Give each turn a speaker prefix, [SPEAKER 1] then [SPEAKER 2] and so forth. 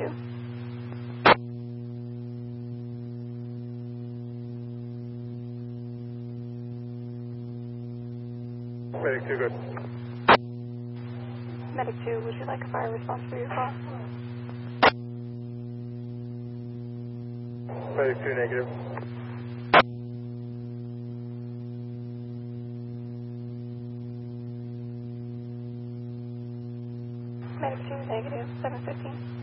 [SPEAKER 1] 2.
[SPEAKER 2] Medic 2, good.
[SPEAKER 1] Medic 2, would you like a fire response for your call?
[SPEAKER 2] Medic 2, negative.
[SPEAKER 1] Medic 2, negative, 715.